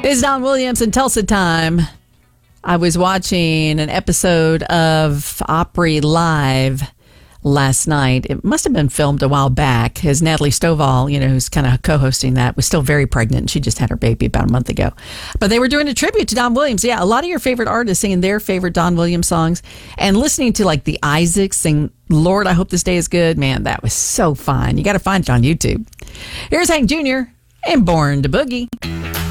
It's Don Williams and Tulsa time. I was watching an episode of Opry Live last night. It must have been filmed a while back, as Natalie Stovall, who's kind of co-hosting that, was still very pregnant. She just had her baby about a month ago. But they were doing a tribute to Don Williams. Yeah, a lot of your favorite artists singing their favorite Don Williams songs and listening to like the Isaacs sing Lord, I Hope This Day Is Good. Man, that was so fun. You got to find it on YouTube. Here's Hank Jr. and Born to Boogie.